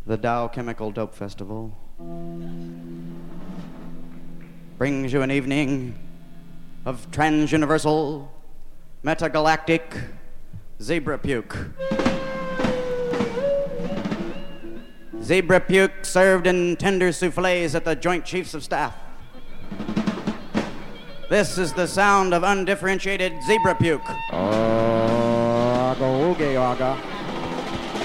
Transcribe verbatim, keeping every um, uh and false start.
The Dow Chemical Dope Festival brings you an evening of trans-universal, metagalactic zebra puke. Zebra puke served in tender soufflés at the Joint Chiefs of Staff. This is the sound of undifferentiated zebra puke. Aga, oogie, aga.